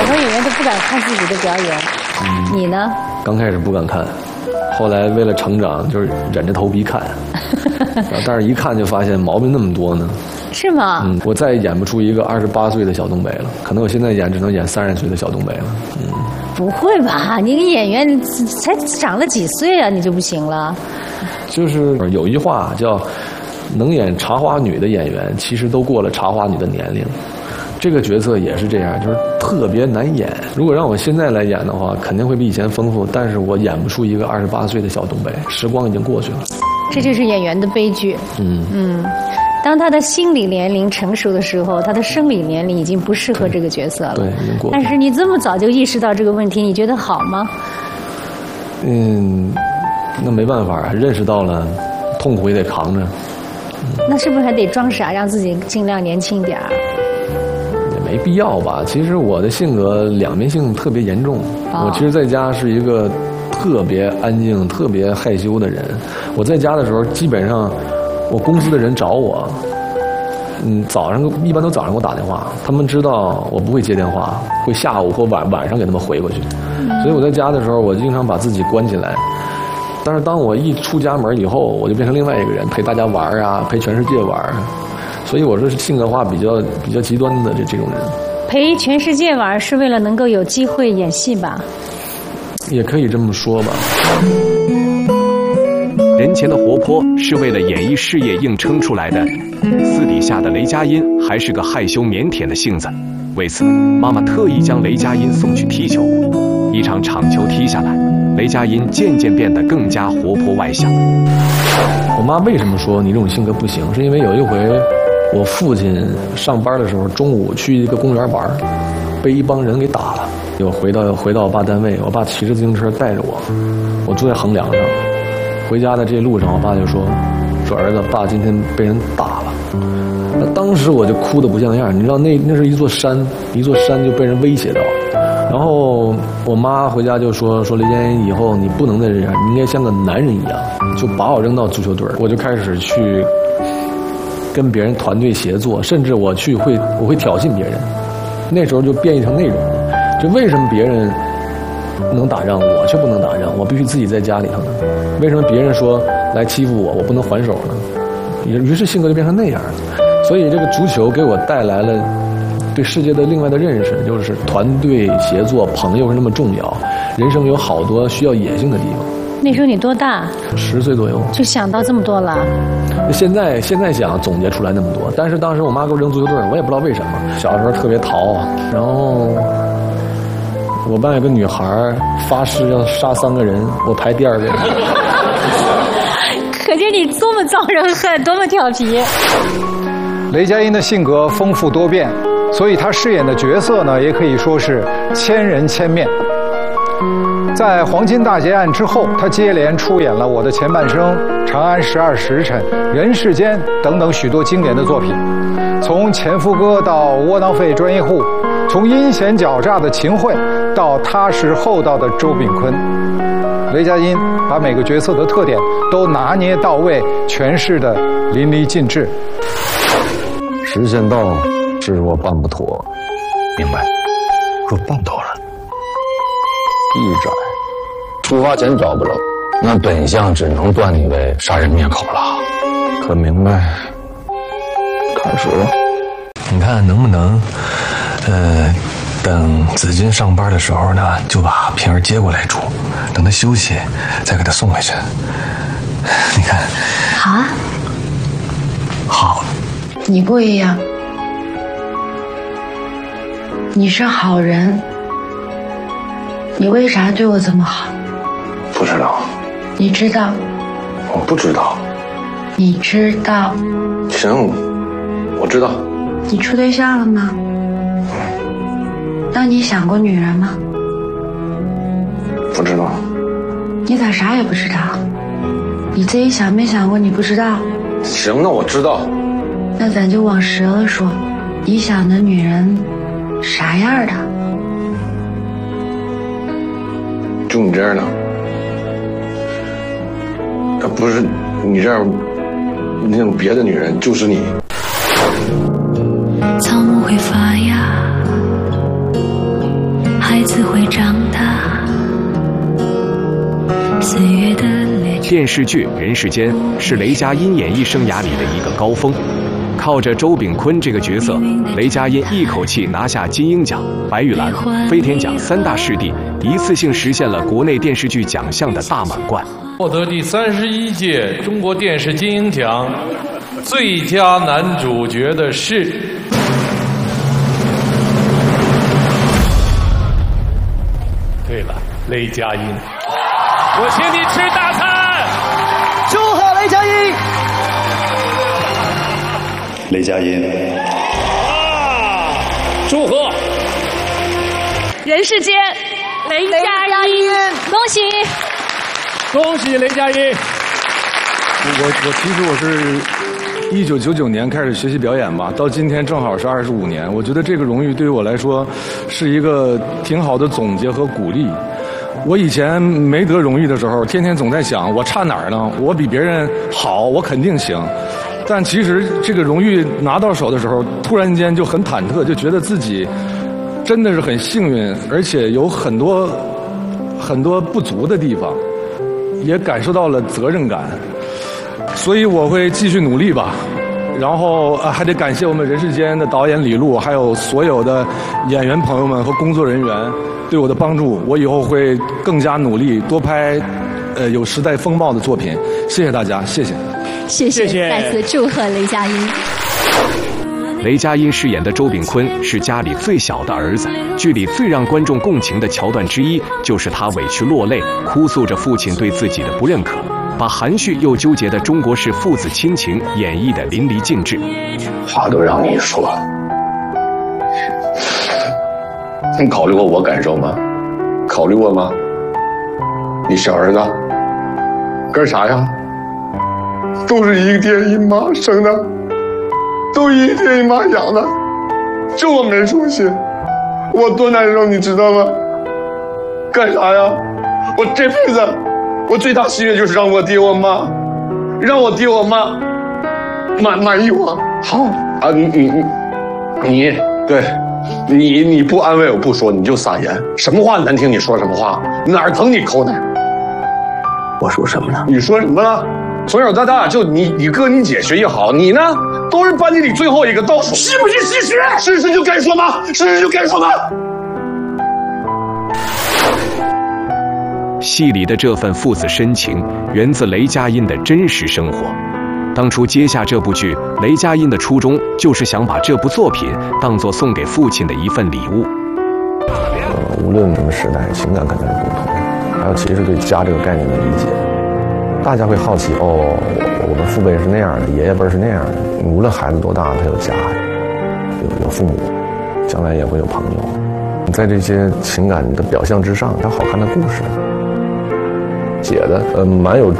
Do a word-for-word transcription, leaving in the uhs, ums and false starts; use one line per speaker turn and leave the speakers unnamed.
多演员都不敢看自己的表演，嗯、你呢？
刚开始不敢看，后来为了成长，就是忍着头皮看。但是一看就发现毛病那么多呢。
是吗？
嗯，我再也演不出一个二十八岁的小东北了，可能我现在演只能演三十岁的小东北了。嗯，
不会吧？你个演员才长了几岁啊，你就不行了？
就是有一句话叫“能演茶花女的演员，其实都过了茶花女的年龄”。这个角色也是这样，就是特别难演。如果让我现在来演的话，肯定会比以前丰富，但是我演不出一个二十八岁的小东北，时光已经过去了。
这就是演员的悲剧。嗯嗯，当他的心理年龄成熟的时候，他的生理年龄已经不适合这个角色了。
对，已经过去了。
但是你这么早就意识到这个问题，你觉得好吗？
嗯，那没办法，认识到了，痛苦也得扛着。
嗯、那是不是还得装傻，让自己尽量年轻点儿？
没必要吧？其实我的性格两面性特别严重。哦、我其实在家是一个特别安静、特别害羞的人。我在家的时候，基本上我公司的人找我，嗯，早上一般都早上给我打电话，他们知道我不会接电话，会下午或晚晚上给他们回过去。嗯、所以我在家的时候，我经常把自己关起来。但是当我一出家门以后，我就变成另外一个人，陪大家玩啊，陪全世界玩。所以我说是性格化比较比较极端的这这种人。
陪全世界玩是为了能够有机会演戏吧？
也可以这么说吧。
人前的活泼是为了演艺事业硬撑出来的，私底下的雷佳音还是个害羞腼腆的性子。为此，妈妈特意将雷佳音送去踢球。一场场球踢下来，雷佳音渐渐变得更加活泼外向。
我妈为什么说你这种性格不行？是因为有一回，我父亲上班的时候，中午去一个公园玩，被一帮人给打了。又回到回到我爸单位，我爸骑着自行车带着我，我坐在横梁上。回家的这路上，我爸就说：“说儿子，爸今天被人打了。”那当时我就哭得不像样，你知道那那是一座山，一座山就被人威胁到。然后我妈回家就说：“说雷佳音，以后你不能再这样，你应该像个男人一样。”就把我扔到足球队，我就开始去跟别人团队协作，甚至我去会我会挑衅别人。那时候就变异成那种，就为什么别人能打仗，我却不能打仗？我必须自己在家里头呢？为什么别人说来欺负我，我不能还手呢？于是性格就变成那样了。所以这个足球给我带来了对世界的另外的认识，就是团队协作、朋友是那么重要。人生有好多需要野性的地方。
那时候你多大？
十岁左右。就
想到这么多了。
现在现在想总结出来那么多，但是当时我妈给我扔足球队，我也不知道为什么。小时候特别淘，然后我班有个女孩发誓要杀三个人，我排第二个人。
可见你多么招人恨，多么调皮。
雷佳音的性格丰富多变，所以他饰演的角色呢，也可以说是千人千面。在《黄金大劫案》之后，他接连出演了《我的前半生》《长安十二时辰》《人世间》等等许多经典的作品。从前夫哥到窝囊废专业户，从阴险狡诈的秦桧到踏实厚道的周炳坤，雷佳音把每个角色的特点都拿捏到位，诠释得淋漓尽致。
时间到，是我办不妥。
明白。若办妥了，
一斩，出发前找不着，那本相只能断你为杀人灭口了。可明白？开始了。
你看能不能，呃，等子君上班的时候呢，就把平儿接过来住，等他休息，再给他送回去。你看。
好啊。
好。
你不一样，你是好人。你为啥对我这么好？
不知道。
你知道？
我不知道。
你知道？
行，我知道。
你处对象了吗？那你想过女人吗？
不知道。
你咋啥也不知道？你自己想没想过你不知道？
行，那我知道。
那咱就往实了说，你想的女人啥样的？
就你这样的，啊，不是你这样，那种别的女人，就是你。
草木会发芽， 孩子会长大，岁月的列车。
电视剧《人世间》是雷佳音演艺生涯里的一个高峰。靠着周秉昆这个角色，雷佳音一口气拿下金鹰奖、白玉兰、飞天奖三大视帝，一次性实现了国内电视剧奖项的大满贯。
获得第三十一届中国电视金鹰奖最佳男主角的是对了，雷佳音。我请你吃大餐，
祝贺雷佳音。
雷佳音，
啊！祝贺！
人世间，雷佳音，恭喜！
恭喜雷佳音！
我我其实我是一九九九年开始学习表演吧，到今天正好是二十五年。我觉得这个荣誉对于我来说是一个挺好的总结和鼓励。我以前没得荣誉的时候，天天总在想我差哪儿呢？我比别人好，我肯定行。但其实这个荣誉拿到手的时候，突然间就很忐忑，就觉得自己真的是很幸运，而且有很多很多不足的地方，也感受到了责任感。所以我会继续努力吧。然后呃还得感谢我们人世间的导演李璐，还有所有的演员朋友们和工作人员对我的帮助。我以后会更加努力，多拍呃有时代风貌的作品。谢谢大家，谢谢。
谢谢，谢谢再次祝贺雷佳音。
雷佳音饰演的周秉昆是家里最小的儿子，剧里最让观众共情的桥段之一，就是他委屈落泪，哭诉着父亲对自己的不认可，把含蓄又纠结的中国式父子亲情演绎得淋漓尽致。
话都让你说了，你考虑过我感受吗？考虑过吗？你小儿子干啥呀？都是一个爹一妈生的，都一个爹一妈养的，就我没出息，我多难受，你知道吗？干啥呀？我这辈子我最大心愿就是让我爹我妈，让我爹我妈满满意我。好啊，你你你对，你你不安慰我不说，你就撒盐，什么话难听你说什么话，哪儿疼你口哪。我说什么呢？你说什么了？从小到大就你你哥你姐学习好，你呢都是班级里最后一个倒数，是不是事实？事实就该说吗？事实就该说吗？
戏里的这份父子深情，源自雷佳音的真实生活。当初接下这部剧，雷佳音的初衷就是想把这部作品当作送给父亲的一份礼物。
呃，无论什么时代，情感肯定是共同的。还有，其实对家这个概念的理解，大家会好奇哦，我们父辈是那样的，爷爷辈是那样的。无论孩子多大，他有家，有有父母，将来也会有朋友。在这些情感的表象之上，它好看的故事，写的呃蛮有。